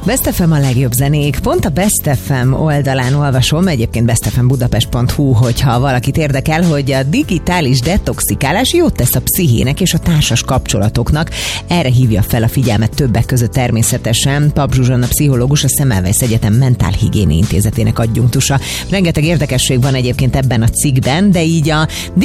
Best FM a legjobb zenék. Pont a Best FM oldalán olvasom, egyébként bestfmbudapest.hu, hogyha valakit érdekel, hogy a digitális detoxikálás jót tesz a pszichének és a társas kapcsolatoknak. Erre hívja fel a figyelmet többek között természetesen Pap Zsuzsanna pszichológus, a Semmelweis Egyetem Mentálhigiéni Intézetének adjunktusa. Rengeteg érdekesség van egyébként ebben a cikkben, de így a